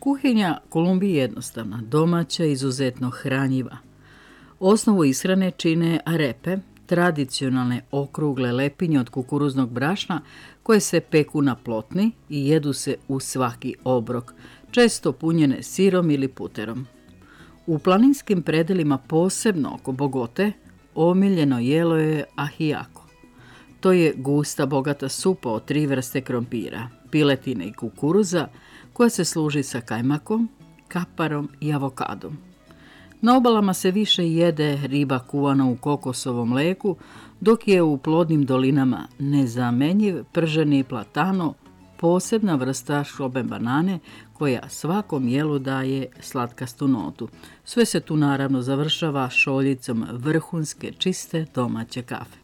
Kuhinja Kolumbije je jednostavna, domaća, izuzetno hranjiva. Osnovu ishrane čine arepe, tradicionalne okrugle lepinje od kukuruznog brašna koje se peku na plotni i jedu se u svaki obrok, često punjene sirom ili puterom. U planinskim predelima, posebno oko Bogote, omiljeno jelo je ahijako. To je gusta, bogata supa od 3 vrste krompira, piletine i kukuruza koja se služi sa kajmakom, kaparom i avokadom. Na obalama se više jede riba kuvana u kokosovom mleku, dok je u plodnim dolinama nezamenjiv prženi platano, posebna vrsta šobe banane koja svakom jelu daje slatkastu notu. Sve se tu naravno završava šoljicom vrhunske čiste domaće kafe.